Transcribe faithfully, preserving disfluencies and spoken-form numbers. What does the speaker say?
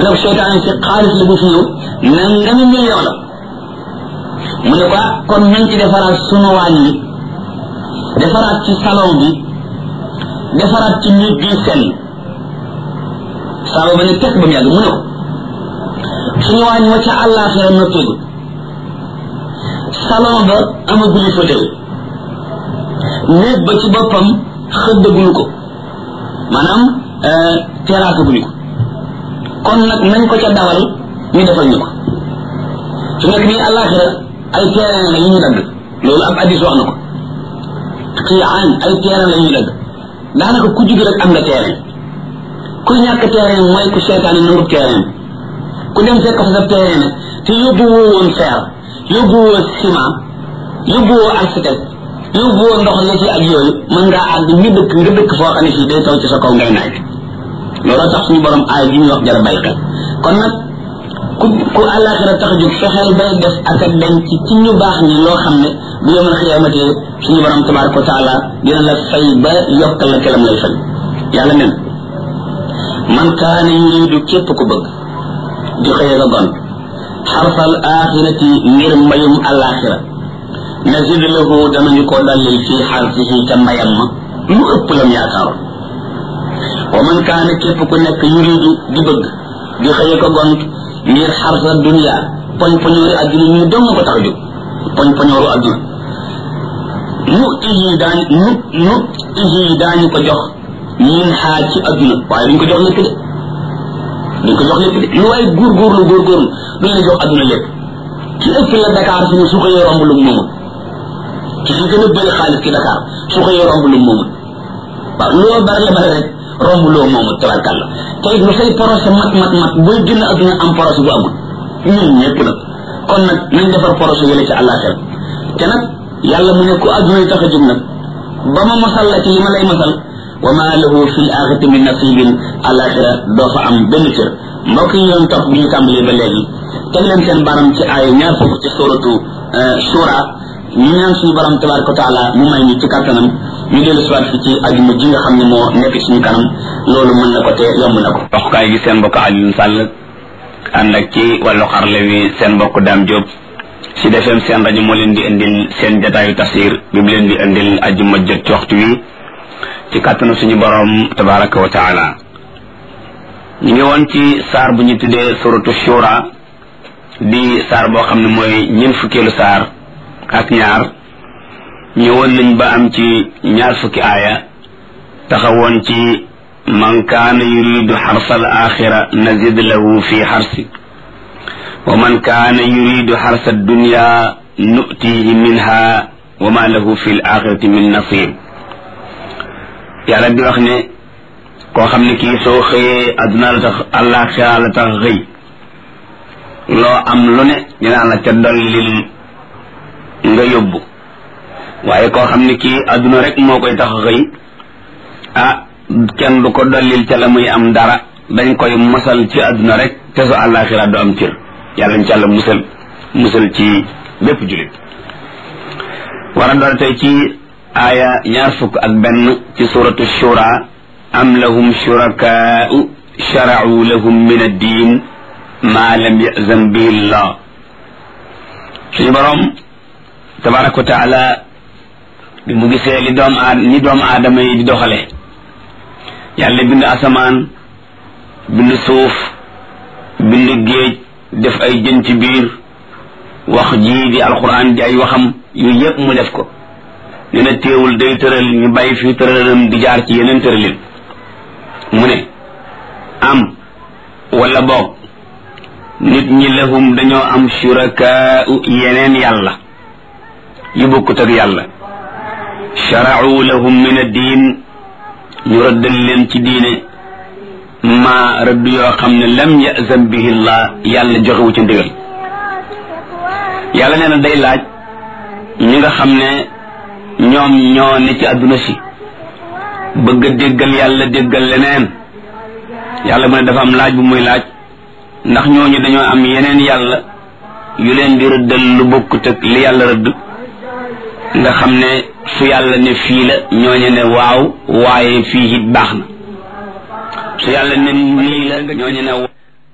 nag seytaane si xaalis la bu fi ñëw nangami million la mu ne ko kon nañ ci defaraat sunu waañ yi defaraat ci salon bi defaraat ci nit bi seen saaba ba ne teg ba mu yàgg mu ne ko suñu waañ wa ca àllaaxira noppeegu salon ba amagul fauteuil néeg ba ci boppam xëddaguñu ko maanaam terrasse guñu ko kon nag nañ ko ca dawal ñu defal ñu ko su nekk nii àllaaxira ay terrain la yu ñu dagg loolu ab addis wax na ko xiyaan ay terrain la ñuy dagg daanaka ku jug rek am nga terrain ku ñàkk terrain mooy ku seetaane nangub terrain ku dem fekk fa sa terrain nag te yóbbu woo woon fer yóbbu woo ciment yóbbu woo architecte yóbbu woo ndox la ci ak yooyu mën ngaa àgg ñu dëkk nga dëkk foo xam ne fii day taw ci sa kaw ngay naaj looloo tax suñu borom aay bi ñuy wax jara bàyyi xel kon nag ku ku àllaaxira tax a jóg fexeel bay def ak a denc ci ci ñu baax ñi loo xam ne bu yawmal xiyaamati suñu borom tabaraka wa taala dina la fay ba yokkal la kelam lay fay yàlla nen man kaana yuridu képp ku bëgg di xëye nga gon xarfal axirati ngir mbayum àllaaxira nazid lahu danañu ko dallil fii xarfihi ca mbayam ma lu ëpp lam yaakaaroon wa man kaana képp ku nekk yuridu di bëgg di xëye ko gont ngir xarfa dunia poñ poñoori adduna ñu dong ko tax a jóg poñ poñooru adduna nu iji daañ nu nu iji daañu ko jox min xaaj ci adduna waaye duñ ko jox lépp de duñ ko jox lépp de lu waay góorgóorlu góorgóorlu duñ la jox adduna lépp ci ëpp la Dakar fi ne su ko yoo romb lu moomul ci fi gën a bëri xaalis ci Dakar su ko yoo romb lu moomul waaw loo bari la bari rek romb loo moomul tabarkàlla tey lu say projet mat mat mat booy génn adduna am projet bu amul ñun ñëpp nag kon nag nañ defar projet yële ci àllaaxira te nag yàlla mu ne ku adduna yi tax a jóg nag ba ma masal la ci li ma lay masal wa ma lahu fi l axirati min nasibin àllaaxira doo fa am benn cër mbokk yi yoon topp bi ñu tàmbalee ba léegi teg leen seen baram ci aaya ñaar fukk ci suratu shura ñu ñaan suñu borom tabaraka wa taala mu may ñu ci kàttanam ñu dellu siwaat fi ci ajuma ji nga xam ne moo nekk suñu kanam loolu mën na ko te yomb na ko waxukaay gi seen mbokk Alioune Sall ànd ak ci wàllu xarle wi seen mbokk Dame Diop si defeem seen rajo moo leen di indil seen jataayu tafsir bi mu leen di indil ajuma jot ci waxtu wi ci kàttanu suñu borom tabaraka wa taala ñu ngi woon ci saar bu ñu tuddee suratu shura di saar boo xam ne mooy ñeent fukkeelu saar ak ñaar ñëwoon nañ ba am ci ñaar fukki aaya taxawoon ci man kaana yuridu xarsa al axira nazid lahu fi xarsi wa man kaana yuridu xarsa dunya nutihi minha wa ma lahu fi l axirati min nasib yàlla di wax ne koo xam ne kii soo xëyee adduna la tax àllaaxira la tax xëy loo am lu ne dinaa la ca dollil nga yóbbu waaye koo xam ne kii adduna rek moo koy tax xëy ah kenn du ko dollil ca la muy am dara dañ koy mosal ci adduna rek te su àllaaxira du am cër yàlla ñu ci àlla musal musal ci bépp julit war a doon tey ci aaya ñaar fukk ak benn ci suratu shura am lahum shurakaa'u shara'u lahum min ad-diin ma lam ya'zan bihi llah suñu borom tabaraka wa taala bi mu gisee li doom aad ni doomu aadama yi di doxale yàlla bind asamaan bind suuf bind géej def ay jën ci biir wax ji di alquran di ay waxam yu yëpp mu def ko ñu ne teewul day tëral ñu bàyyi fi tëralam di jaar ci yeneen tëralin mu ne am wala boog nit ñi lahum dañoo am shurakaa'u yeneen yàlla yu bokkut ak yàlla shara'u lahum min ad-diin ñu rëddal leen ci diine ma rëdd yoo xam ne lam ya'zan bihi llah yàlla joxewu ci ndigal yàlla nee na day laaj ñi nga xam ne ñoom ñoo ne ci àdduna si bëgg a déggal yàlla déggal leneen yàlla mu ne dafa am laaj bu muy laaj ndax ñooñu dañoo am yeneen yàlla yu leen di rëddal lu bokkut ak li yàlla rëdd nga xam ne su yàlla ne fii la ñooñu ne waaw waaye fii it baax na su yàlla ne nii la ñooñu ne